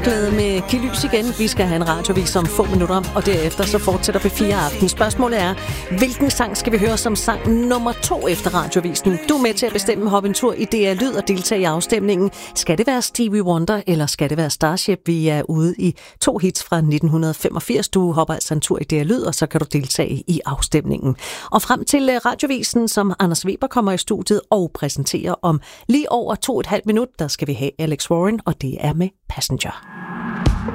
Glæde med Giv Lys igen. Vi skal have en radiovis om få minutter, og derefter så fortsætter P4 Aften. Spørgsmålet er, hvilken sang skal vi høre som sang nummer 2 efter radiovisen? Du er med til at bestemme. Hop en tur i DR Lyd og deltage i afstemningen. Skal det være Stevie Wonder, eller skal det være Starship? Vi er ude i 2 hits fra 1985. Du hopper altså en tur i DR Lyd, og så kan du deltage i afstemningen. Og frem til radiovisen, som Anders Weber kommer i studiet og præsenterer om lige over 2,5 minutter, der skal vi have Alex Warren, og det er med Passenger.